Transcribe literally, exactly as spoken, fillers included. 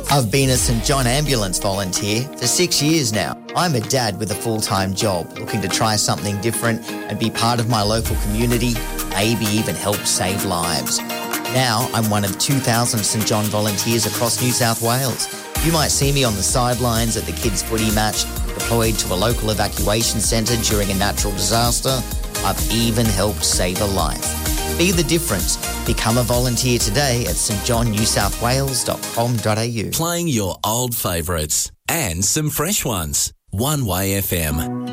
I've been a St John Ambulance volunteer for six years now. I'm a dad with a full-time job, looking to try something different and be part of my local community, maybe even help save lives. Now I'm one of two thousand St John volunteers across New South Wales. You might see me on the sidelines at the kids' footy match, deployed to a local evacuation centre during a natural disaster. I've even helped save a life. Be the difference. Become a volunteer today at s t john new south wales dot com dot a u. Playing your old favourites and some fresh ones. One Way F M.